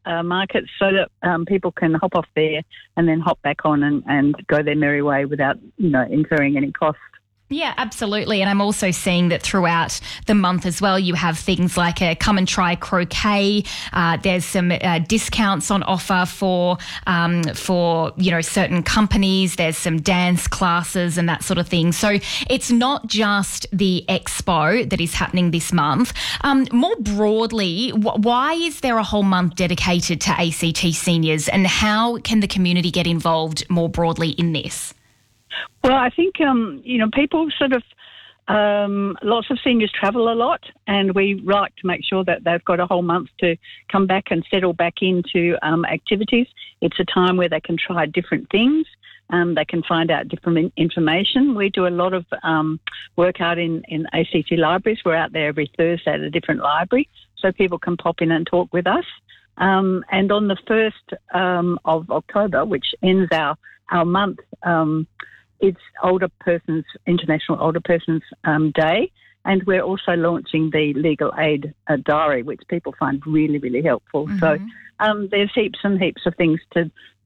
markets so that people can hop off there and then hop back on and go their merry way without, incurring any cost. Yeah, absolutely. And I'm also seeing that throughout the month as well, you have things like a come and try croquet. There's some discounts on offer for certain companies. There's some dance classes and that sort of thing. So it's not just the expo that is happening this month. More broadly, why is there a whole month dedicated to ACT seniors, and how can the community get involved more broadly in this? Well, I think, people sort of, lots of seniors travel a lot, and we like to make sure that they've got a whole month to come back and settle back into activities. It's a time where they can try different things. They can find out different information. We do a lot of work out in ACT libraries. We're out there every Thursday at a different library, so people can pop in and talk with us. And on the 1st of October, which ends our month, it's International Older Persons Day, and we're also launching the Legal Aid Diary, which people find really, really helpful. Mm-hmm. So there's heaps and heaps of things to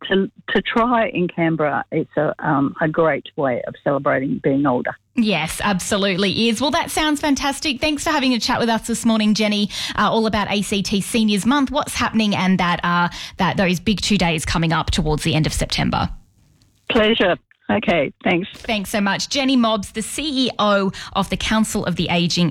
try in Canberra. It's a great way of celebrating being older. Yes, absolutely is. Well, that sounds fantastic. Thanks for having a chat with us this morning, Jenny, all about ACT Seniors Month, what's happening, and that those big 2 days coming up towards the end of September. Pleasure. Okay, thanks. Thanks so much. Jenny Mobbs, the CEO of the Council of the Ageing,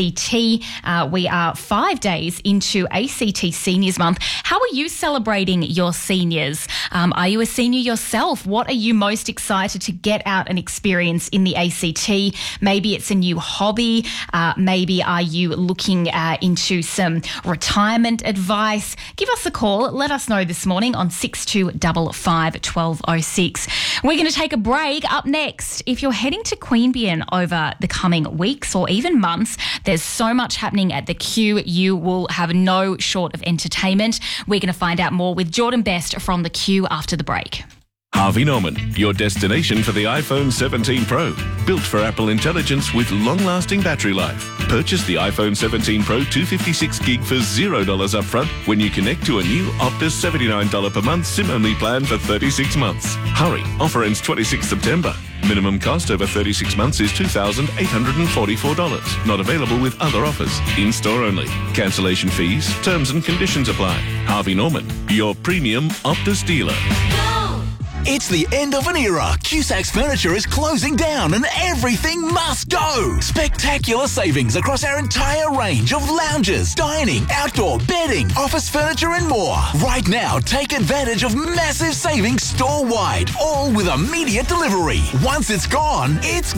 ACT. We are 5 days into ACT Seniors Month. How are you celebrating your seniors? Are you a senior yourself? What are you most excited to get out and experience in the ACT? Maybe it's a new hobby. Maybe are you looking into some retirement advice? Give us a call. Let us know this morning on 6255 1206. We're going to take a break. Up next, if you're heading to Queanbeyan over the coming weeks or even months, there's so much happening at the Q. You will have no short of entertainment. We're going to find out more with Jordan Best from the Q after the break. Harvey Norman, your destination for the iPhone 17 Pro. Built for Apple intelligence with long-lasting battery life. Purchase the iPhone 17 Pro 256 gig for $0 upfront when you connect to a new Optus $79 per month SIM-only plan for 36 months. Hurry, offer ends 26 September. Minimum cost over 36 months is $2,844. Not available with other offers. In-store only. Cancellation fees, terms and conditions apply. Harvey Norman, your premium Optus dealer. It's the end of an era. Cusac's Furniture is closing down and everything must go. Spectacular savings across our entire range of lounges, dining, outdoor, bedding, office furniture and more. Right now, take advantage of massive savings store-wide, all with immediate delivery. Once it's gone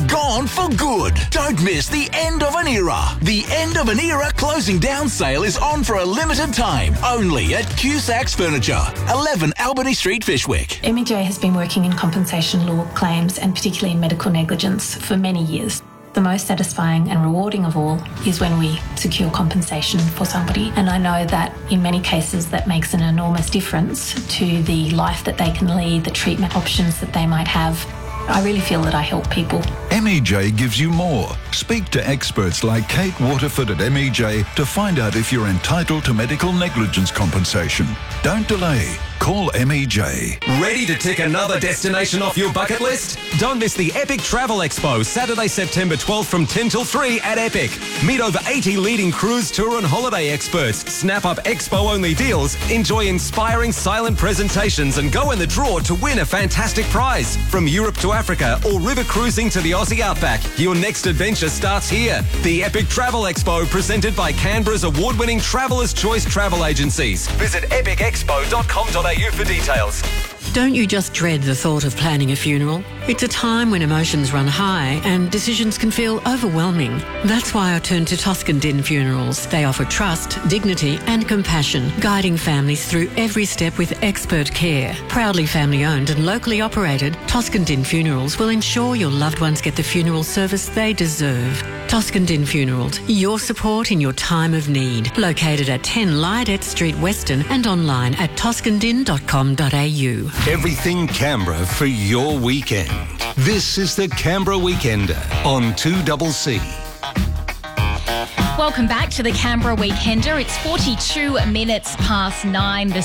for good. Don't miss the end of an era. The end of an era closing down sale is on for a limited time, only at Cusac's Furniture, 11 Albany Street, Fyshwick. MEJ has been working in compensation law claims and particularly in medical negligence for many years. The most satisfying and rewarding of all is when we secure compensation for somebody, and I know that in many cases that makes an enormous difference to the life that they can lead, the treatment options that they might have. I really feel that I help people. MEJ gives you more. Speak to experts like Kate Waterford at MEJ to find out if you're entitled to medical negligence compensation. Don't delay. Call MEJ. Ready to tick another destination off your bucket list? Don't miss the Epic Travel Expo, Saturday, September 12th from 10 till 3 at Epic. Meet over 80 leading cruise, tour and holiday experts. Snap up expo-only deals, enjoy inspiring silent presentations and go in the draw to win a fantastic prize. From Europe to Africa or river cruising to the Aussie Outback, your next adventure starts here. The Epic Travel Expo, presented by Canberra's award-winning Traveller's Choice Travel Agencies. Visit epicexpo.com.au for details. Don't you just dread the thought of planning a funeral? It's a time when emotions run high and decisions can feel overwhelming. That's why I turn to Toscan Din Funerals. They offer trust, dignity and compassion, guiding families through every step with expert care. Proudly family owned and locally operated, Toscan Din Funerals will ensure your loved ones get the funeral service they deserve. Toscan Din Funerals, your support in your time of need. Located at 10 Lydet Street, Weston, and online at toscandin.com.au. Everything Canberra for your weekend. This is the Canberra Weekender on 2CC. Welcome back to the Canberra Weekender. It's 42 minutes past 9.